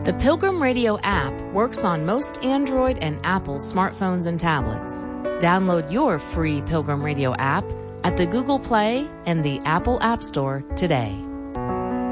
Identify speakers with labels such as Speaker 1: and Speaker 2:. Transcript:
Speaker 1: The Pilgrim Radio app works on most Android and Apple smartphones and tablets. Download your free Pilgrim Radio app at the Google Play and the Apple App Store today.